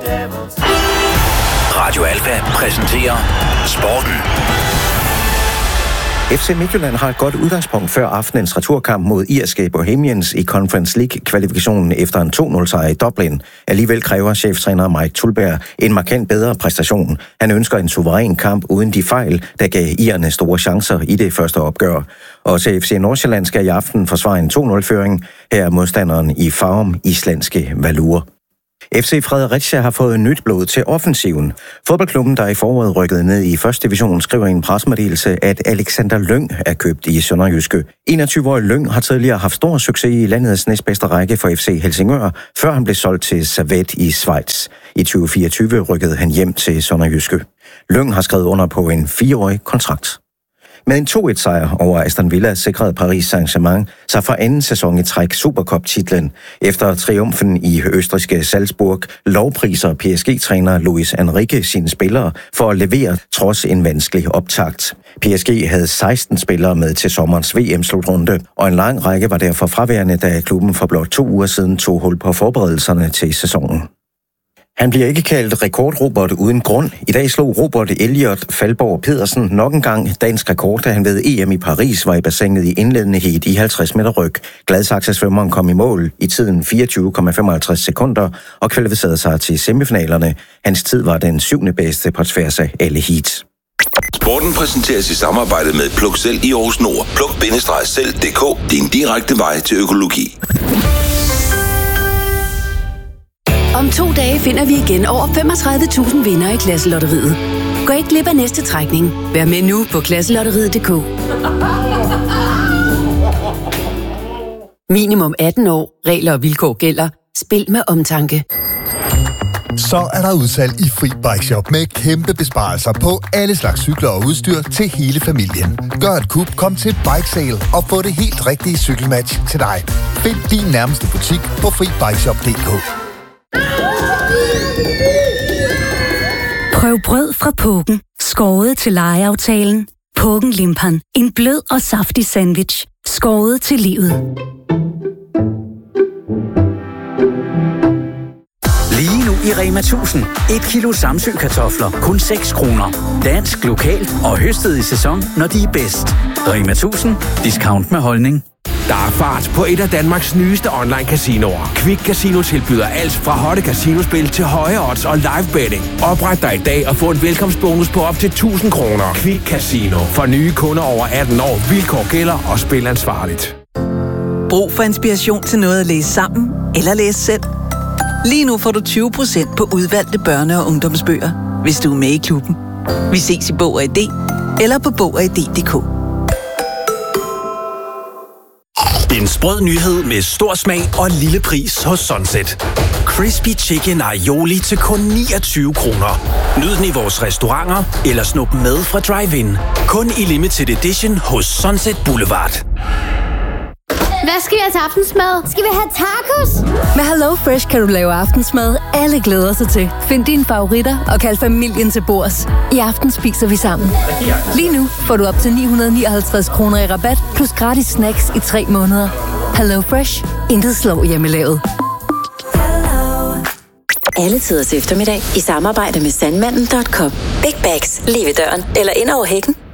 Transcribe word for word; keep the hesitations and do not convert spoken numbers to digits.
Radio Alfa præsenterer Sporten. F C Midtjylland har et godt udgangspunkt før aftenens returkamp mod irske Bohemians i Conference League-kvalifikationen efter en to nul sejr i Dublin. Alligevel kræver cheftræner Mike Tulberg en markant bedre præstation. Han ønsker en suveræn kamp uden de fejl, der gav irerne store chancer i det første opgør. Og til F C Nordsjælland skal i aften forsvare en to nul-føring. Her er modstanderen i Farum, islandske Valur. F C Fredericia har fået nyt blod til offensiven. Fodboldklubben, der i foråret rykkede ned i første division, skriver i en pressemeddelelse, at Alexander Lyng er købt i Sønderjyske. enogtyve-årig Lyng har tidligere haft stor succes i landets næstbedste række for F C Helsingør, før han blev solgt til Servette i Schweiz. I tyve fireogtyve rykkede han hjem til Sønderjyske. Lyng har skrevet under på en fireårig kontrakt. Med en to et sejr over Aston Villa sikrede Paris Saint-Germain sig for anden sæson i træk Supercup-titlen. Efter triumfen i østrigske Salzburg lovpriser P S G-træner Luis Enrique sine spillere for at levere trods en vanskelig optakt. P S G havde seksten spillere med til sommerens V M-slutrunde, og en lang række var derfor fraværende, da klubben for blot to uger siden tog hul på forberedelserne til sæsonen. Han bliver ikke kaldt rekordrobot uden grund. I dag slog Robert Elliot Falborg Pedersen nok en gang dansk rekord, da han ved E M i Paris var i bassinet i indledende heat i halvtreds meter ryg. Gladsaxe-svømmeren kom i mål i tiden fireogtyve komma femoghalvtreds sekunder og kvalificerede sig til semifinalerne. Hans tid var den syvende bedste på tværs af alle heats. Sporten præsenteres i samarbejde med Pluk Selv i Aarhus Nord. Pluk Selv punktum d k. Din direkte vej til økologi. Om to dage finder vi igen over femogtredive tusind vinder i Klasselotteriet. Gå ikke glip af næste trækning. Vær med nu på klasselotteriet punktum d k. Minimum atten år. Regler og vilkår gælder. Spil med omtanke. Så er der udsalg i Fri Bike Shop med kæmpe besparelser på alle slags cykler og udstyr til hele familien. Gør et kup, kom til Bike Sale og få det helt rigtige cykelmatch til dig. Find din nærmeste butik på fri bike shop punktum d k. Prøv brød fra Pågen. Skåret til lejeaftalen. Pågen Limpan. En blød og saftig sandwich. Skåret til livet. Lige nu i Rema tusind. Et kilo Samsø kartofler. Kun seks kroner. Dansk, lokalt og høstet i sæson, når de er bedst. Rema tusind. Discount med holdning. Der er fart på et af Danmarks nyeste online casinoer. Quick Casino tilbyder alt fra hotte casinospil til høje odds og live betting. Opret dig i dag og få en velkomstbonus på op til tusind kroner. Quick Casino. For nye kunder over atten år. Vilkår gælder og spil ansvarligt. Brug for inspiration til noget at læse sammen eller læse selv? Lige nu får du tyve procent på udvalgte børne- og ungdomsbøger, hvis du er med i klubben. Vi ses i Bog og I D eller på bog og i d punktum d k. En sprød nyhed med stor smag og lille pris hos Sunset. Crispy Chicken Aioli til kun niogtyve kroner. Nyd den i vores restauranter eller snup med fra drive-in. Kun i limited edition hos Sunset Boulevard. Hvad skal vi have til aftensmad? Skal vi have tacos? Med Hello Fresh kan du lave aftensmad, alle glæder sig til. Find dine favoritter og kald familien til bords. I aften spiser vi sammen. Lige nu får du op til ni hundrede nioghalvtreds kroner i rabat, plus gratis snacks i tre måneder. Hello Fresh. Intet slår hjemmelavet. Alle tiders eftermiddag i samarbejde med sandmanden punktum com. Big bags lige ved døren eller ind over hækken.